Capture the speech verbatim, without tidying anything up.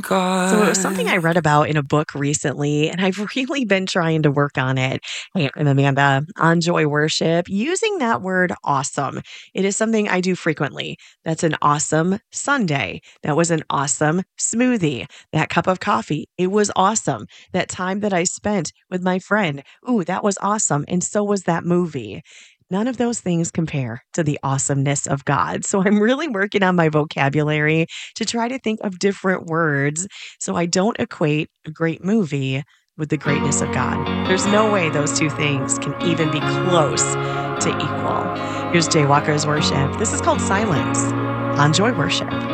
So it was something I read about in a book recently, and I've really been trying to work on it. Hey, I'm Amanda on Joy Worship, using that word awesome. It is something I do frequently. That's an awesome Sunday. That was an awesome smoothie. That cup of coffee, it was awesome. That time that I spent with my friend, ooh, that was awesome. And so was that movie. None of those things compare to the awesomeness of God. So I'm really working on my vocabulary to try to think of different words so I don't equate a great movie with the greatness of God. There's no way those two things can even be close to equal. Here's Jay Walker's Worship. This is called Silence on Joy Worship.